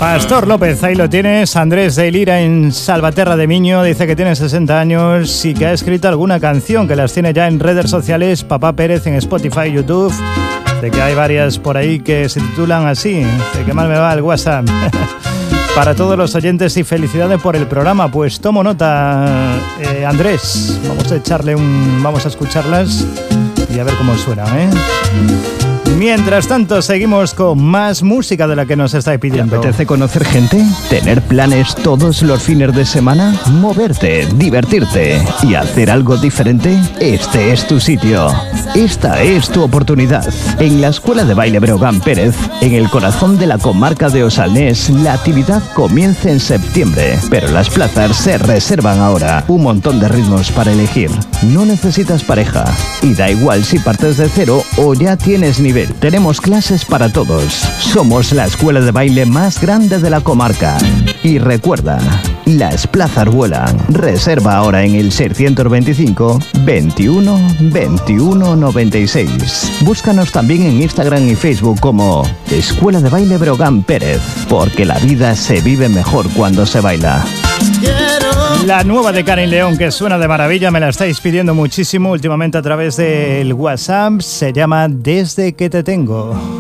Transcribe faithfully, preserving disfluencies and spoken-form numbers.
Pastor López, ahí lo tienes. Andrés de Lira en Salvaterra de Miño dice que tiene sesenta años y que ha escrito alguna canción, que las tiene ya en redes sociales. Papá Pérez en Spotify, YouTube. De que hay varias por ahí que se titulan así. De que mal me va el WhatsApp. Para todos los oyentes y felicidades por el programa. Pues tomo nota, eh, Andrés. Vamos a echarle un... Vamos a escucharlas y a ver cómo suena, ¿eh? Mientras tanto, seguimos con más música de la que nos estáis pidiendo. ¿Te apetece conocer gente? ¿Tener planes todos los fines de semana? ¿Moverte, divertirte y hacer algo diferente? Este es tu sitio. Esta es tu oportunidad. En la Escuela de Baile Breogán Pérez, en el corazón de la comarca de Osalnés, la actividad comienza en septiembre, pero las plazas se reservan ahora. Un montón de ritmos para elegir. No necesitas pareja y da igual si partes de cero o ya tienes nivel. Tenemos clases para todos. Somos la escuela de baile más grande de la comarca. Y recuerda, las plazas vuelan. Reserva ahora en el seiscientos veinticinco, veintiuno, veintiuno noventa y seis. Búscanos también en Instagram y Facebook como Escuela de Baile Breogán Pérez, porque la vida se vive mejor cuando se baila. La nueva de Karin León, que suena de maravilla, me la estáis pidiendo muchísimo últimamente a través del WhatsApp. Se llama Desde que te tengo.